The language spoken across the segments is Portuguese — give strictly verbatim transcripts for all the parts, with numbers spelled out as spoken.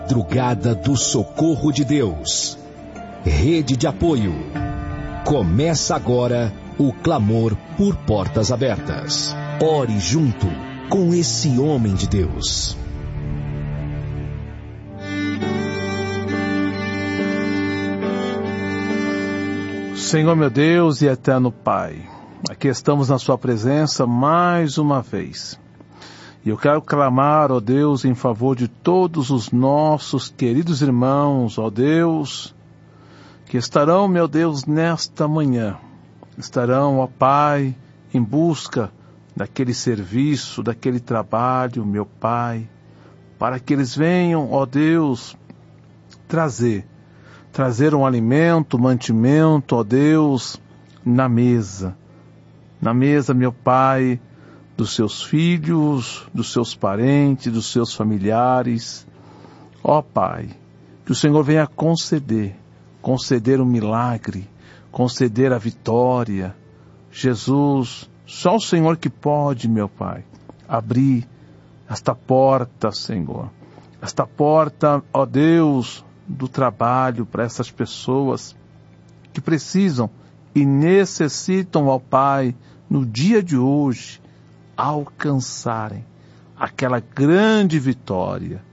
Madrugada do Socorro de Deus. Rede de apoio. Começa agora o clamor por portas abertas. Ore junto com esse homem de Deus. Senhor meu Deus e eterno Pai, aqui estamos na sua presença mais uma vez. E eu quero clamar, ó Deus, em favor de todos os nossos queridos irmãos, ó Deus, que estarão, meu Deus, nesta manhã. Estarão, ó Pai, em busca daquele serviço, daquele trabalho, meu Pai, para que eles venham, ó Deus, trazer, trazer um alimento, mantimento, ó Deus, na mesa. Na mesa, meu Pai, dos seus filhos, dos seus parentes, dos seus familiares. Ó Pai, que o Senhor venha conceder, conceder um milagre, conceder a vitória. Jesus, só o Senhor que pode, meu Pai, abrir esta porta, Senhor. Esta porta, ó Deus, do trabalho para essas pessoas que precisam e necessitam, ó Pai, no dia de hoje, alcançarem aquela grande vitória.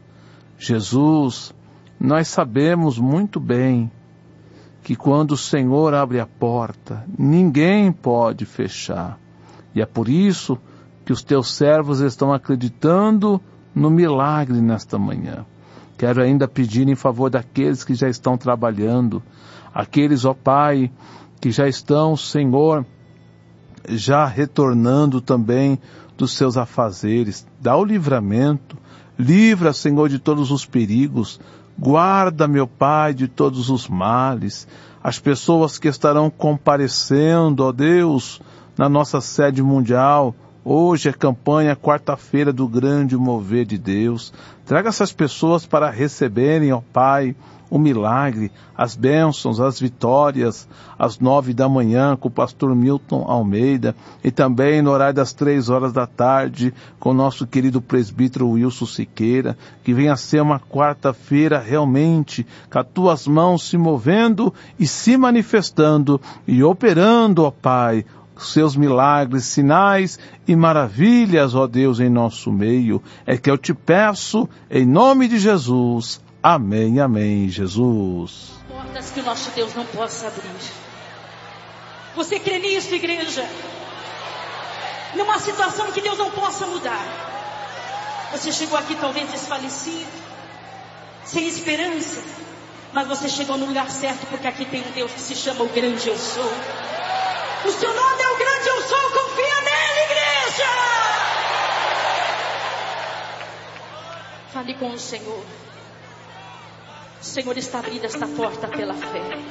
Jesus, nós sabemos muito bem que quando o Senhor abre a porta, ninguém pode fechar. E é por isso que os teus servos estão acreditando no milagre nesta manhã. Quero ainda pedir em favor daqueles que já estão trabalhando, aqueles, ó Pai, que já estão, Senhor, já retornando também dos seus afazeres. Dá o livramento, livra, Senhor, de todos os perigos, guarda, meu Pai, de todos os males, as pessoas que estarão comparecendo, ó Deus, na nossa sede mundial. Hoje é campanha, quarta-feira do grande mover de Deus. Traga essas pessoas para receberem, ó Pai, o milagre, as bênçãos, as vitórias, às nove da manhã com o pastor Milton Almeida e também no horário das três horas da tarde com o nosso querido presbítero Wilson Siqueira, que venha a ser uma quarta-feira realmente com as tuas mãos se movendo e se manifestando e operando, ó Pai, seus milagres, sinais e maravilhas, ó Deus, em nosso meio. É que eu te peço em nome de Jesus. Amém, amém, Jesus. Portas que o nosso Deus não possa abrir. Você crê nisso, igreja? Numa situação que Deus não possa mudar. Você chegou aqui talvez desfalecido, sem esperança, mas você chegou no lugar certo, porque aqui tem um Deus que se chama o grande eu sou. O seu nome é o grande eu sou, confia nele, igreja! Fale com o Senhor. O Senhor está abrindo esta porta pela fé.